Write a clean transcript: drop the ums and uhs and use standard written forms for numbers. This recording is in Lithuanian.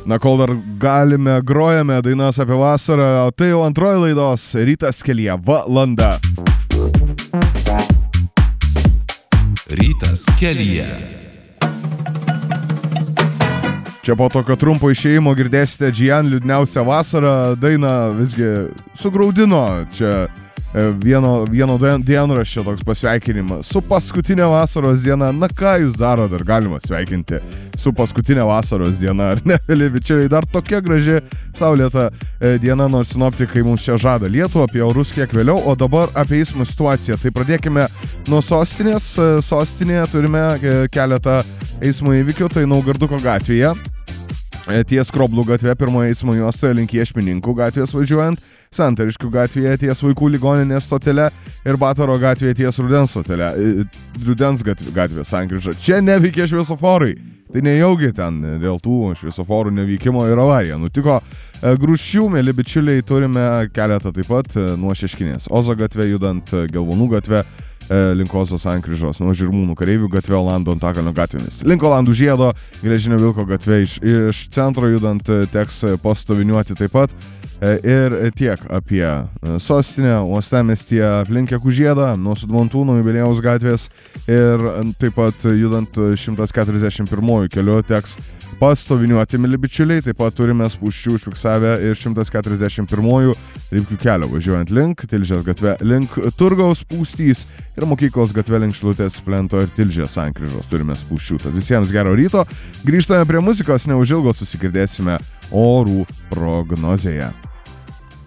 Na, kol dar galime, grojame dainas apie vasarą, o tai jau antroji laidos Rytas kelyje valanda. Rytas kelyje. Čia po tokio trumpo išėjimo girdėsite Džian liūdniausią vasarą, dainą visgi sugraudino. Čia vieno dienraščio toks pasveikinimas. Su paskutinė vasaros diena, na ką jūs daro, dar galima sveikinti su paskutinė vasaros diena, ar ne, bičiuliai, dar tokia graži saulėta diena, nors sinoptikai mums čia žada lietų, apie orus kiek vėliau, o dabar apie eismo situaciją. Tai pradėkime nuo sostinės. Sostinėje turime keletą eismo įvykių, tai Naugarduko gatvėje. Ties Kroblų gatvė, pirmoje eismo juostoje link Iešmininkų gatvės važiuojant, Santariškių gatvėje ties Vaikų ligoninės stotele ir Batoro gatvėje ties Rudens stotele. Rudens gatvės sankryža. Čia neveikia šviesoforai. Tai nejaugi ten dėl tų šviesoforų nevykimo ir avarija nutiko. Grūščių, mėly bičiuliai, turime keletą taip pat nuo Šeškinės Ozo gatvė judant Gelvonų gatvė, link Ozo sankryžos nuo Žirmūnų kareivių gatvė Olandų Antakalnio gatvėmis. Link Olandų žiedo Geležinio Vilko gatvė iš centro judant teks pastoviniuoti taip pat. Ir tiek apie sostinę, uostamiestyje aplink Kužiedą, nuo Sudmontūno Jubiliejaus gatvės ir taip pat judant 141 keliu teks pastoviniuoti, mili bičiuliai. Taip pat turime spūsčių užfiksavę ir 141 Ribkių kelio važiuojant link Tilžės gatvė, link Turgaus spūstys ir Mokyklos gatvė link Šilutės plento ir Tilžės sankryžos turime spūsčių. Tad visiems gero ryto. Grįžtame prie muzikos, neužilgo susigirdėsime orų prognozėje.